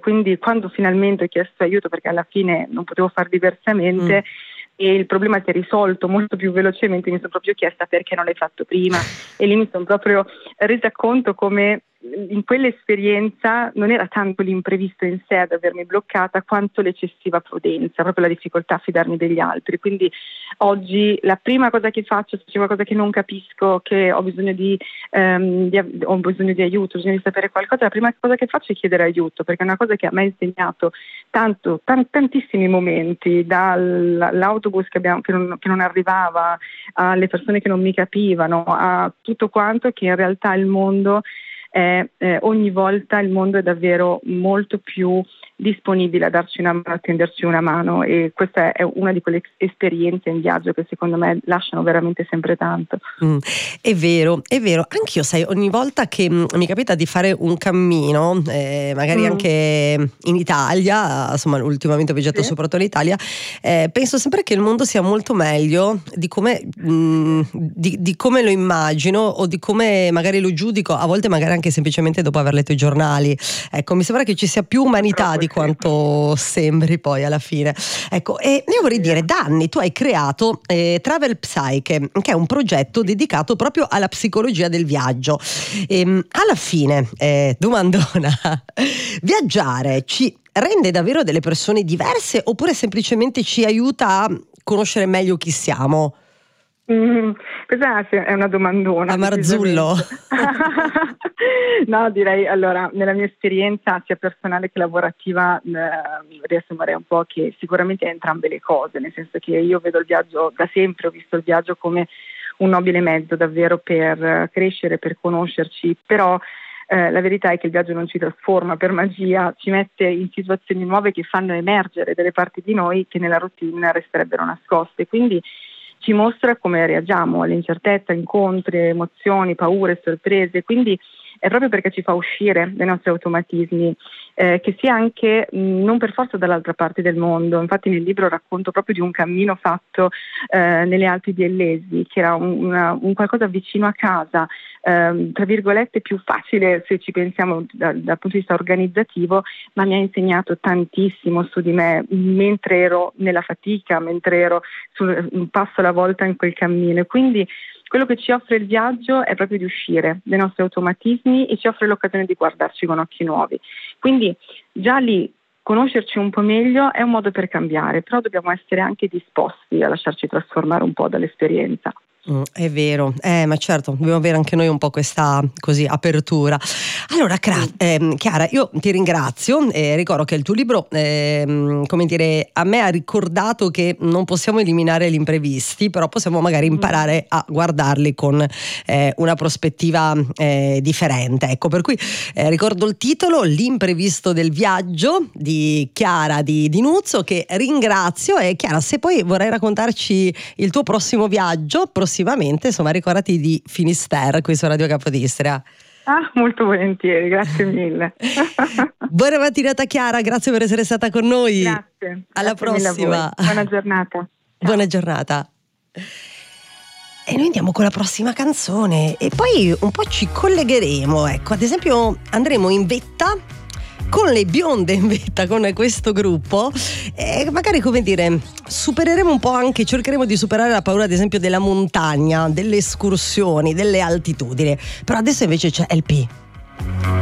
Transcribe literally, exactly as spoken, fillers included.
quindi quando finalmente ho chiesto aiuto, perché alla fine non potevo far diversamente, mm. e il problema si è risolto molto più velocemente, mi sono proprio chiesta perché non l'hai fatto prima, e lì mi sono proprio resa conto come in quell'esperienza non era tanto l'imprevisto in sé ad avermi bloccata quanto l'eccessiva prudenza, proprio la difficoltà a fidarmi degli altri. Quindi oggi la prima cosa che faccio, se c'è qualcosa che non capisco, che ho bisogno di, ehm, di ho bisogno di aiuto, ho bisogno di sapere qualcosa, la prima cosa che faccio è chiedere aiuto, perché è una cosa che a me ha insegnato tanto, tan- tantissimi momenti, dall'autobus che, abbiamo, che, non, che non arrivava, alle persone che non mi capivano, a tutto quanto, che in realtà il mondo è, eh, ogni volta il mondo è davvero molto più disponibile a darci una mano, a tenderci una mano, e questa è una di quelle esperienze in viaggio che secondo me lasciano veramente sempre tanto. Mm, è vero, è vero, anch'io sai, ogni volta che mh, mi capita di fare un cammino, eh, magari mm. anche in Italia, insomma ultimamente ho viaggiato sì. soprattutto in Italia, eh, penso sempre che il mondo sia molto meglio di come, mh, di, di come lo immagino, o di come magari lo giudico, a volte magari anche semplicemente dopo aver letto i giornali. Ecco, mi sembra che ci sia più umanità di quanto sembri poi alla fine. Ecco, e io vorrei dire, da anni tu hai creato eh, Travel Psyche, che è un progetto dedicato proprio alla psicologia del viaggio. E, alla fine, eh, domandona, viaggiare ci rende davvero delle persone diverse, oppure semplicemente ci aiuta a conoscere meglio chi siamo? Mm, questa è una domandona. A Marzullo. No, direi, allora, nella mia esperienza sia personale che lavorativa, eh, riassumerei un po' che sicuramente è entrambe le cose, nel senso che io vedo il viaggio, da sempre ho visto il viaggio come un nobile mezzo davvero per crescere, per conoscerci, però eh, la verità è che il viaggio non ci trasforma per magia, ci mette in situazioni nuove che fanno emergere delle parti di noi che nella routine resterebbero nascoste, quindi ci mostra come reagiamo all'incertezza, incontri, emozioni, paure, sorprese, quindi è proprio perché ci fa uscire dai nostri automatismi, eh, che sia anche mh, non per forza dall'altra parte del mondo. Infatti nel libro racconto proprio di un cammino fatto eh, nelle Alpi biellesi, che era un, una, un qualcosa vicino a casa, eh, tra virgolette più facile se ci pensiamo da, dal punto di vista organizzativo, ma mi ha insegnato tantissimo su di me mentre ero nella fatica, mentre ero sul, un passo alla volta in quel cammino. Quindi quello che ci offre il viaggio è proprio di uscire dai nostri automatismi e ci offre l'occasione di guardarci con occhi nuovi. Quindi già lì conoscerci un po' meglio è un modo per cambiare, però dobbiamo essere anche disposti a lasciarci trasformare un po' dall'esperienza. Mm, è vero, eh, ma certo, dobbiamo avere anche noi un po' questa così apertura. Allora, Cra- ehm, Chiara, io ti ringrazio, eh, ricordo che il tuo libro, ehm, come dire, a me ha ricordato che non possiamo eliminare gli imprevisti, però possiamo magari imparare a guardarli con eh, una prospettiva eh, differente. Ecco, per cui eh, ricordo il titolo, L'imprevisto del viaggio, di Chiara di, di Nuzzo, che ringrazio. E Chiara, se poi vorrai raccontarci il tuo prossimo viaggio, prossimamente, insomma, ricordati di Finisterre qui su Radio Capodistria. Ah, molto volentieri, grazie mille. Buona mattinata Chiara, grazie per essere stata con noi. Grazie. Alla grazie prossima. Buona giornata. Ciao. Buona giornata. E noi andiamo con la prossima canzone e poi un po' ci collegheremo, ecco, ad esempio andremo in vetta con le bionde in vetta, con questo gruppo, e magari, come dire, supereremo un po' anche, cercheremo di superare la paura ad esempio della montagna, delle escursioni, delle altitudini. Però adesso invece c'è L P.